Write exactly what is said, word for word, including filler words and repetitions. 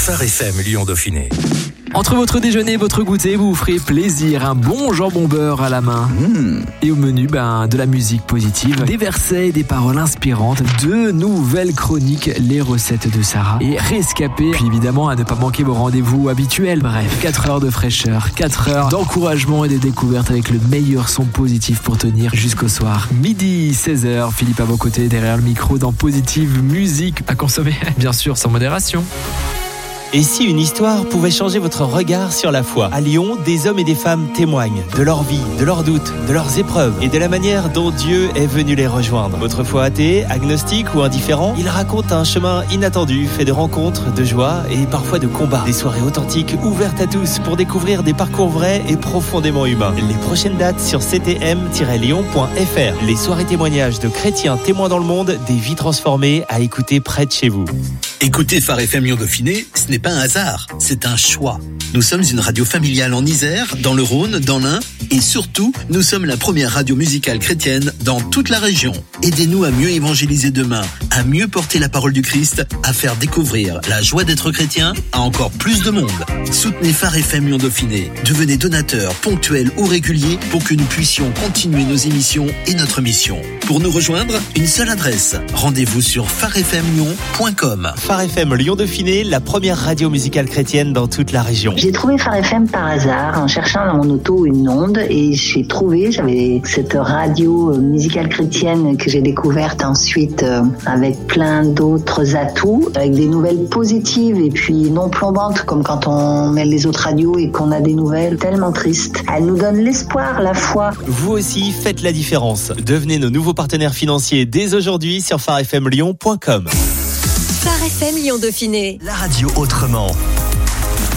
Phare F M Lyon Dauphiné. Entre votre déjeuner et votre goûter, vous vous ferez plaisir. Un bon jambon beurre à la main. Mmh. Et au menu, ben, de la musique positive, des versets et des paroles inspirantes, de nouvelles chroniques, les recettes de Sarah et Rescapé. Puis évidemment, à ne pas manquer vos rendez-vous habituels. Bref, quatre heures de fraîcheur, quatre heures d'encouragement et de découverte avec le meilleur son positif pour tenir jusqu'au soir. Midi, seize heures, Philippe à vos côtés derrière le micro dans Positive Musique. À consommer, bien sûr, sans modération. Et si une histoire pouvait changer votre regard sur la foi ? À Lyon, des hommes et des femmes témoignent de leur vie, de leurs doutes, de leurs épreuves et de la manière dont Dieu est venu les rejoindre. Autrefois athée, agnostique ou indifférent, ils racontent un chemin inattendu, fait de rencontres, de joie et parfois de combats. Des soirées authentiques ouvertes à tous pour découvrir des parcours vrais et profondément humains. Les prochaines dates sur c t m tiret lyon point f r. Les soirées témoignages de chrétiens témoins dans le monde, des vies transformées à écouter près de chez vous. Écoutez Phare F M Lyon Dauphiné, ce n'est pas un hasard, c'est un choix. Nous sommes une radio familiale en Isère, dans le Rhône, dans l'Ain, et surtout, nous sommes la première radio musicale chrétienne dans toute la région. Aidez-nous à mieux évangéliser demain, à mieux porter la parole du Christ, à faire découvrir la joie d'être chrétien à encore plus de monde. Soutenez Phare F M Lyon Dauphiné. Devenez donateur, ponctuel ou régulier pour que nous puissions continuer nos émissions et notre mission. Pour nous rejoindre, une seule adresse. Rendez-vous sur phare f m lyon point com. Phare F M Lyon Dauphiné, la première radio musicale chrétienne dans toute la région. J'ai trouvé Phare F M par hasard en cherchant dans mon auto une onde et j'ai trouvé, j'avais cette radio musicale chrétienne que j'ai découverte ensuite euh, avec plein d'autres atouts, avec des nouvelles positives et puis non plombantes comme quand on met les autres radios et qu'on a des nouvelles tellement tristes. Elle nous donne l'espoir, la foi. Vous aussi, faites la différence. Devenez nos nouveaux partenaires financiers dès aujourd'hui sur phare f m lyon point com. Phare F M Lyon Dauphiné. La radio autrement.